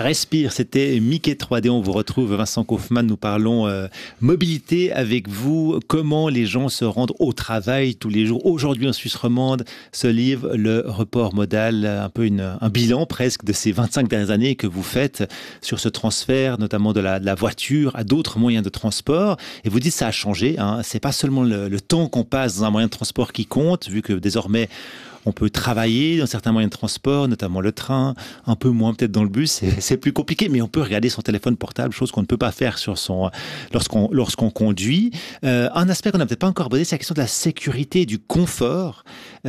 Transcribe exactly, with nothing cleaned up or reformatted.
Respire, c'était Mickey trois D. On vous retrouve, Vincent Kaufmann. Nous parlons euh, mobilité avec vous. Comment les gens se rendent au travail tous les jours. Aujourd'hui, en Suisse romande, ce livre, Le report modal, un peu une, un bilan presque de ces vingt-cinq dernières années que vous faites sur ce transfert, notamment de la, de la voiture à d'autres moyens de transport. Et vous dites que ça a changé. Hein. C'est pas seulement le, le temps qu'on passe dans un moyen de transport qui compte, vu que désormais, on peut travailler dans certains moyens de transport, notamment le train, un peu moins peut-être dans le bus, c'est, c'est plus compliqué, mais on peut regarder son téléphone portable, chose qu'on ne peut pas faire sur son, lorsqu'on, lorsqu'on conduit. Euh, un aspect qu'on n'a peut-être pas encore abordé, c'est la question de la sécurité et du confort.